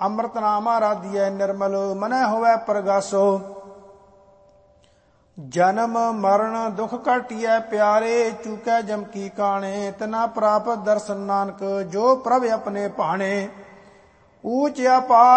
ਅੰਮ੍ਰਿਤ ਨਾਮ ਆਰਾਧੀਐ ਨਿਰਮਲ ਮਨੈ ਹੋਵੈ ਪ੍ਰਗਾਸੋ। ਜਨਮ ਮਰਨ ਦੁਖ ਘਟਿਐ ਪਿਆਰੇ ਚੂਕੈ ਜਮ ਕੀ ਕਾਣੇ। ਤਿਨਾ ਪ੍ਰਾਪਤ ਦਰਸ਼ਨ ਨਾਨਕ ਜੋ ਪ੍ਰਭ ਆਪਣੇ ਭਾਣੇ। ਊਚ ਅਪਾਰ